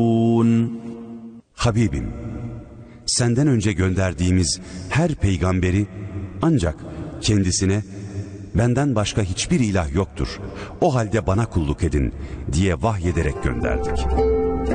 Habibim, senden önce gönderdiğimiz her peygamberi ancak kendisine benden başka hiçbir ilah yoktur, o halde bana kulluk edin diye vahyederek gönderdik.